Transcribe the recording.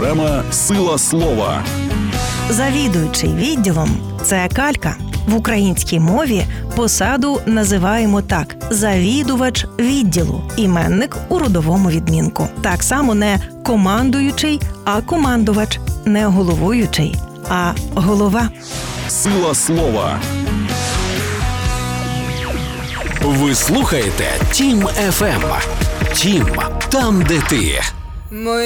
Програма «Сила слова». Завідуючий відділом – це калька. В українській мові посаду називаємо так – завідувач відділу, іменник у родовому відмінку. Так само не командуючий, а командувач, не головуючий, а голова. «Сила слова». Ви слухаєте Тім ФМ. Тім – там, де ти.